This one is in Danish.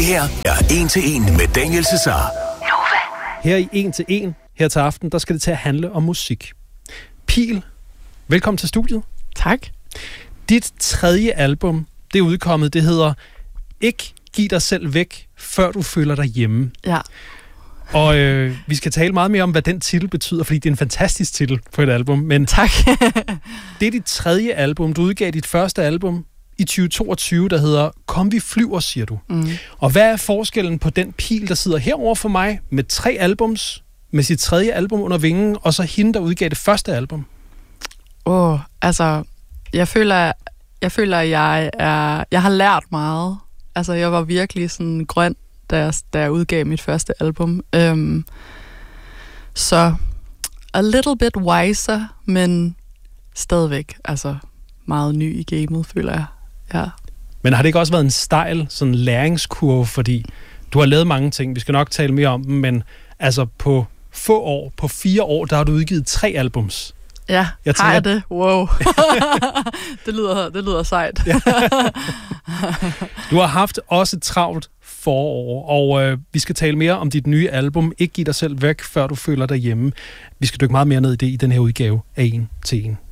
her er 1 til 1 med Daniel Cesar. Her i 1 til 1, her til aften, der skal det til at handle om musik. Pil, velkommen til studiet. Tak. Dit 3. album, det er udkommet, det hedder Ikke giv dig selv væk, før du føler dig hjemme. Ja. Og vi skal tale meget mere om, hvad den titel betyder, fordi det er en fantastisk titel på et album. Men tak. Det er dit 3. album. Du udgav dit første album i 2022, der hedder Kom vi flyver, siger du. Mm. Og hvad er forskellen på den Pil, der sidder herover for mig med 3 albums, med sit 3. album under vingen, og så hende, der udgav det første album? Altså, jeg føler, jeg har lært meget. Altså, jeg var virkelig sådan grøn, da jeg udgav mit første album. Så a little bit wiser, men stadigvæk altså meget ny i gamet, føler jeg. Ja. Men har det ikke også været en stejl sådan læringskurve, fordi du har lavet mange ting, vi skal nok tale mere om dem, men altså på få år, på 4 år, der har du udgivet 3 albums. Ja, har jeg det? Wow. det lyder sejt. Du har haft også et travlt forår, og vi skal tale mere om dit nye album, Ikke giv dig selv væk, før du føler dig hjemme. Vi skal dykke meget mere ned i det i den her udgave af 1 til 1.